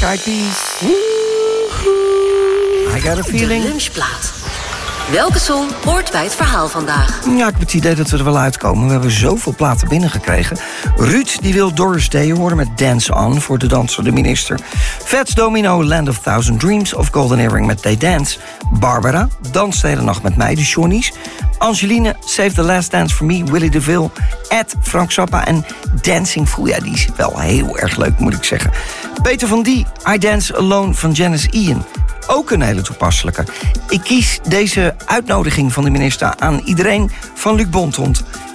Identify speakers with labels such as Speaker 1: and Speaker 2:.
Speaker 1: Eyed Peas. I got a feeling.
Speaker 2: De lunchplaat. Welke song hoort bij het verhaal vandaag?
Speaker 1: Ja, ik heb het idee dat we er wel uitkomen. We hebben zoveel platen binnengekregen. Ruud die wil Doris Day horen met Dance On voor de danser de minister. Fats Domino, Land of Thousand Dreams of Golden Earring met They Dance. Barbara, Dans de hele nacht met mij, de Johnny's. Angeline, Save the Last Dance for Me, Willy DeVille. Ed, Frank Zappa en Dancing Fool. Ja, die is wel heel erg leuk, moet ik zeggen. Peter van Die, I Dance Alone van Janis Ian. Ook een hele toepasselijke. Ik kies deze uitnodiging van de minister aan iedereen van Luc Bonthond.